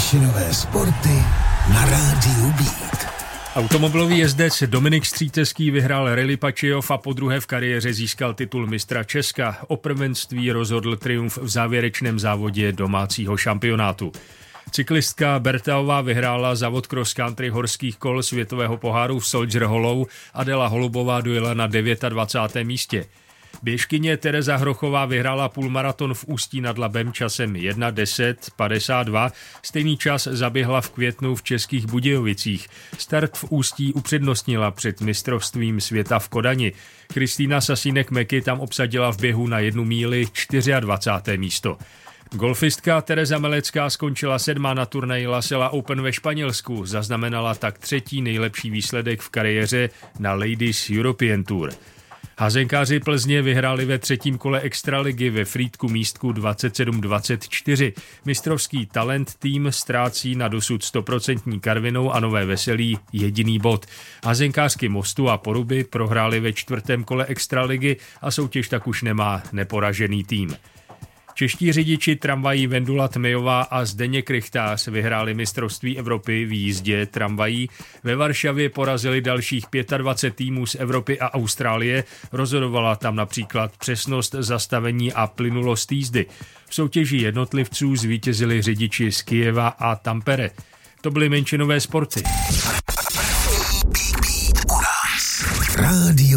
Menšinové sporty na rádiu Beat. Automobilový jezdec Dominik Střítecký vyhrál Rally Pačijov a podruhé v kariéře získal titul mistra Česka. O prvenství rozhodl triumf v závěrečném závodě domácího šampionátu. Cyklistka Bertaová vyhrála závod cross country horských kol světového poháru v Soldier Hollow, Adela Holubová dojela na 29. místě. Běžkyně Tereza Hrochová vyhrála půlmaraton v Ústí nad Labem časem 1:10:52. Stejný čas zaběhla v květnu v Českých Budějovicích. Start v Ústí upřednostnila před mistrovstvím světa v Kodani. Kristýna Sasínek-Meky tam obsadila v běhu na 1 míli 24. místo. Golfistka Tereza Melecká skončila 7. na turnaji La Sella Open ve Španělsku. Zaznamenala tak 3. nejlepší výsledek v kariéře na Ladies European Tour. Házenkáři Plzně vyhráli ve 3. kole extraligy ve Frýdku místku 27-24. Mistrovský talent tým ztrácí na dosud 100% Karvinou a Nové Veselí jediný bod. Házenkářky Mostu a Poruby prohráli ve 4. kole extraligy a soutěž tak už nemá neporažený tým. Čeští řidiči tramvají Vendula Tmejová a Zdeněk Rychtář vyhráli mistrovství Evropy v jízdě tramvají. Ve Varšavě porazili dalších 25 týmů z Evropy a Austrálie. Rozhodovala tam například přesnost zastavení a plynulost jízdy. V soutěži jednotlivců zvítězili řidiči z Kyjeva a Tampere. To byly menšinové sporty. Rádio